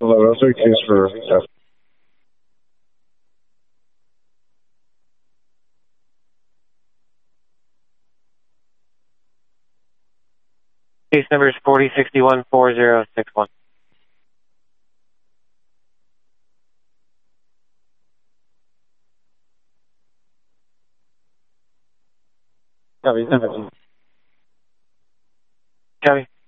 I'll take case for F. Case number is 40614061. Copy.